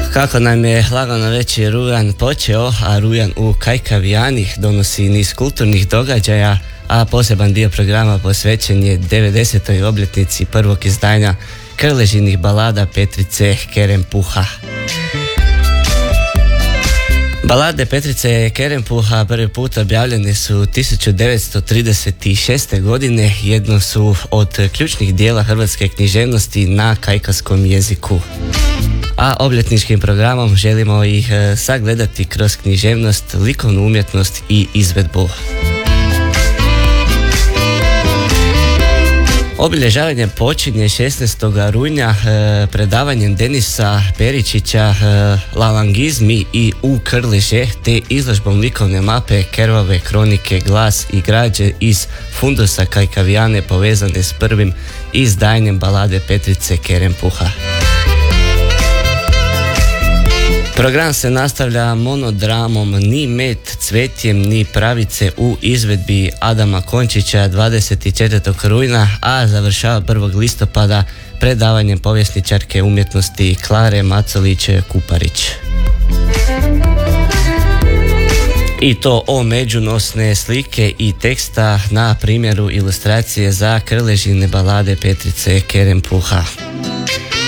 Kako nam je lagano reći rujan počeo, a rujan u Kajkavijani donosi niz kulturnih događaja, a poseban dio programa posvećen je 90. obljetnici prvog izdanja Krležinih balada Petrice Kerempuha. Balade Petrice Kerempuha prvi put objavljene su 1936. godine, jedno su od ključnih dijela hrvatske književnosti na kajkavskom jeziku. A obljetničkim programom želimo ih sagledati kroz književnost, likovnu umjetnost i izvedbu. Obilježavanje počinje 16. rujna predavanjem Denisa Peričića Lavangizmi i u Krleže te izložbom likovne mape Kervave kronike Glas i građe iz fundusa Kajkavijane povezane s prvim izdanjem balade Petrice Kerempuha. Program se nastavlja monodramom Ni med cvetjem ni pravice u izvedbi Adama Končića 24. rujna, a završava 1. listopada predavanjem povjesničarke umjetnosti Klare Macolić-Kuparić. I to o međunosne slike i teksta na primjeru ilustracije za Krležine balade Petrice Kerempuha.